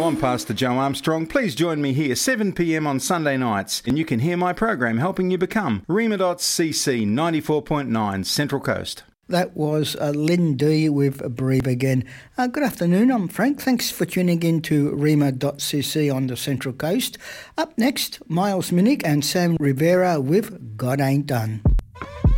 I'm Pastor Joe Armstrong. Please join me here 7 p.m. on Sunday nights, and you can hear my program helping you become Rema.cc 94.9 Central Coast. That was Lynn D with Breathe Again. Good afternoon, I'm Frank. Thanks for tuning in to Rema.cc on the Central Coast. Up next, Miles Minnick and Sam Rivera with God Ain't Done.